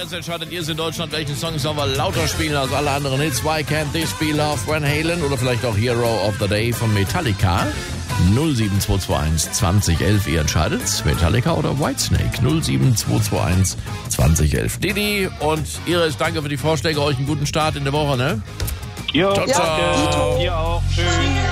das entscheidet ihr in Deutschland, welchen Song sollen wir lauter spielen als alle anderen Hits. Why Can't This Be Love, Van Halen oder vielleicht auch Hero of the Day von Metallica. 07221 2011, ihr entscheidet's. Metallica oder Whitesnake. 07221 2011. Didi und Iris, danke für die Vorschläge. Euch einen guten Start in der Woche, ne? Jo, ciao, ciao. Ihr auch. Tschüss.